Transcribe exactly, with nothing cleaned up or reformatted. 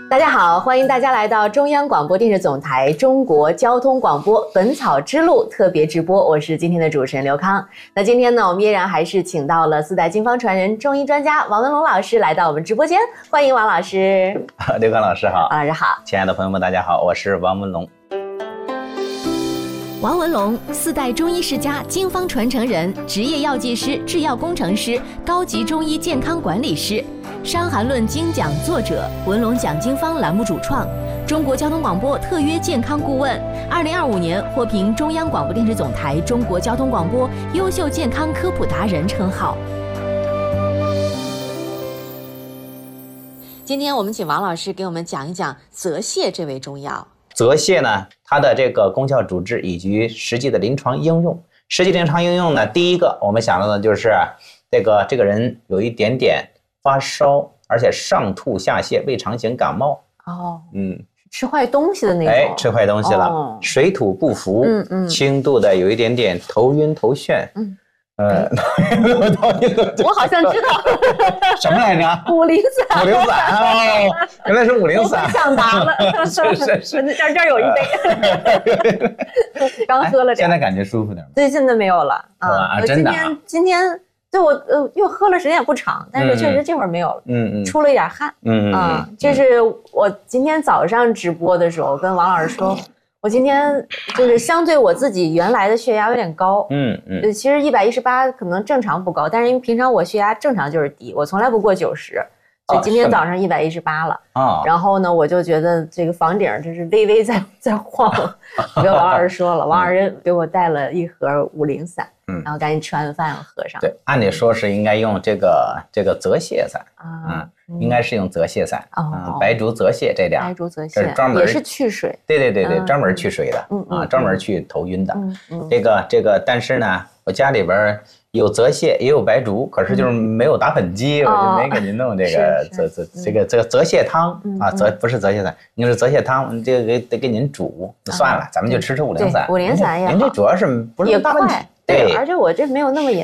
大家好，欢迎大家来到中央广播电视总台中国交通广播本草之路特别直播，我是今天的主持人刘康。那今天呢，我们依然还是请到了四代经方传人中医专家王文龙老师来到我们直播间，欢迎王老师。 刘康老师好。 王老师好。 亲爱的朋友们大家好，我是王文龙。 王文龙，四代中医世家、经方传承人，职业药剂师、制药工程师，高级中医健康管理师，《伤寒论》精讲作者，文龙讲经方栏目主创，中国交通广播特约健康顾问，二零二五年获评中央广播电视总台中国交通广播优秀健康科普达人称号。 今天我们请王老师给我们讲一讲泽泻这味中药。 泽泻呢，它的这个功效主治以及实际的临床应用。实际临床应用呢，第一个我们想到的就是这个这个人有一点点发烧，而且上吐下泻，胃肠型感冒。 哦， 嗯， 吃坏东西的那种。哎， 吃坏东西了，哦、水土不服，嗯嗯，轻度的有一点点头晕头眩，嗯。呃， 我好像知道什么来着？ 五苓散。 五苓散哦，原来是五苓散。 想答了， 是是是， 这儿这儿有一杯，刚喝了点。 现在感觉舒服点吗？ 对，现在没有了啊， 真的。 今天今天对我呃又喝了时间也不长，但是确实这会儿没有了，嗯嗯，出了一点汗，嗯啊，这是我今天早上直播的时候跟王老师说。我今天就是相对我自己原来的血压有点高，嗯嗯，其实一百一十八可能正常不高，但是因为平常我血压正常就是低，我从来不过九十，所以今天早上一百一十八了啊。然后呢，我就觉得这个房顶就是微微在在晃，我跟王老师说了，王老师给我带了一盒五苓散，嗯，然后赶紧吃完饭喝上。 对，按理说是应该用这个这个泽泻散啊。应该是用泽泻散，嗯，白术泽泻这俩， 白术泽泻是专门也是去水， 对对对对，专门去水的，啊，专门去头晕的。这个这个，但是呢，我家里边有泽泻也有白术，可是就是没有打粉机，我就没给您弄这个泽泽这个这个泽泻汤啊，泽不是泽泻散，你说泽泻汤，这个得给您煮，算了，咱们就吃吃五苓散。 五苓散也好， 您这主要是不是大问题？ 对，而且我这没有那么严